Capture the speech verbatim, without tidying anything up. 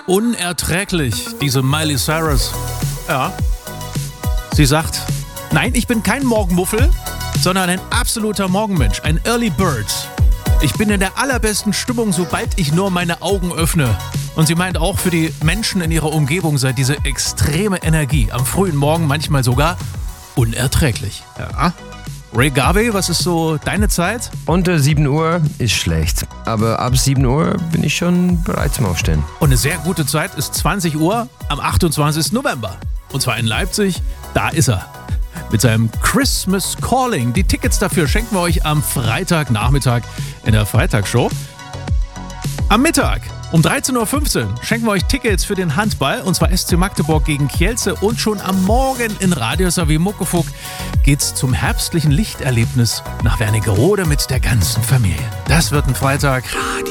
Unerträglich, diese Miley Cyrus. Ja. Sie sagt, nein, ich bin kein Morgenmuffel, sondern ein absoluter Morgenmensch, ein Early Bird. Ich bin in der allerbesten Stimmung, sobald ich nur meine Augen öffne. Und sie meint auch, für die Menschen in ihrer Umgebung sei diese extreme Energie am frühen Morgen manchmal sogar unerträglich. Ja. Ray Garvey, was ist so deine Zeit? Unter sieben Uhr ist schlecht, aber ab sieben Uhr bin ich schon bereit zum Aufstehen. Und eine sehr gute Zeit ist zwanzig Uhr am achtundzwanzigsten November. Und zwar in Leipzig, da ist er. Mit seinem Christmas Calling. Die Tickets dafür schenken wir euch am Freitagnachmittag in der Freitagsshow. Am Mittag um dreizehn Uhr fünfzehn schenken wir euch Tickets für den Handball, und zwar S C Magdeburg gegen Kielce. Und schon am Morgen in Radio Savvy Muckefuck geht's zum herbstlichen Lichterlebnis nach Wernigerode mit der ganzen Familie. Das wird ein Freitag. Radio